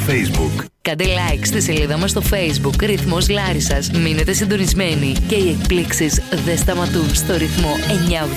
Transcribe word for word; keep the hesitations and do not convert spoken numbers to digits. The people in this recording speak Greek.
Facebook. Κάντε like στη σελίδα μας στο Facebook Ρυθμός Λάρισσας. Μείνετε συντονισμένοι και οι εκπλήξεις δεν σταματούν στο Ρυθμό εννιακόσια ογδόντα.